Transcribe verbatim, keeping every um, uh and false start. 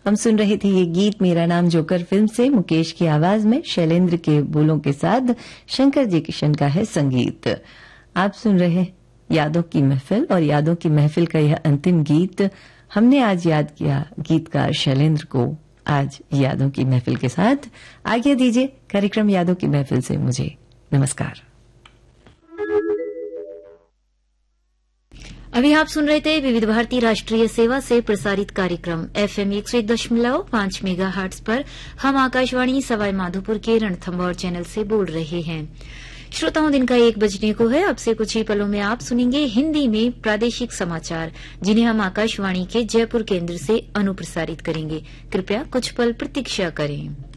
हम सुन रहे थे ये गीत मेरा नाम जोकर फिल्म से मुकेश की आवाज में शैलेंद्र के बोलों के साथ शंकर जी किशन का है संगीत। आप सुन रहे यादों की महफिल और यादों की महफिल का यह अंतिम गीत हमने आज याद किया गीतकार शैलेंद्र को। आज यादों की महफिल के साथ आज्ञा दीजिए कार्यक्रम यादों की महफिल से मुझे नमस्कार। अभी आप सुन रहे थे विविध भारती राष्ट्रीय सेवा से प्रसारित कार्यक्रम एफएम एक सौ एक दशमलव पांच मेगा हर्ट्ज पर। हम आकाशवाणी सवाई माधोपुर के रणथंभौर चैनल से बोल रहे हैं। श्रोताओं, दिन का एक बजने को है। अब से कुछ ही पलों में आप सुनेंगे हिंदी में प्रादेशिक समाचार, जिन्हें हम आकाशवाणी के जयपुर केंद्र से अनुप्रसारित करेंगे। कृपया कुछ पल प्रतीक्षा करें।